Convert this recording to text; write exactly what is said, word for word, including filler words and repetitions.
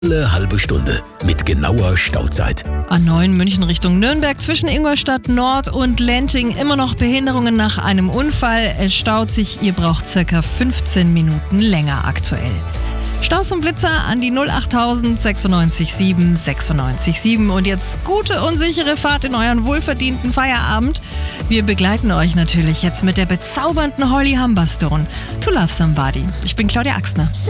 Eine halbe Stunde mit genauer Stauzeit. A neun München Richtung Nürnberg zwischen Ingolstadt Nord und Lenting immer noch Behinderungen nach einem Unfall. Es staut sich, ihr braucht circa fünfzehn Minuten länger aktuell. Staus und Blitzer an die null achttausend sechsundneunzig sieben sechsundneunzig sieben und jetzt gute und sichere Fahrt in euren wohlverdienten Feierabend. Wir begleiten euch natürlich jetzt mit der bezaubernden Holly Humberstone. To Love Somebody. Ich bin Claudia Axner.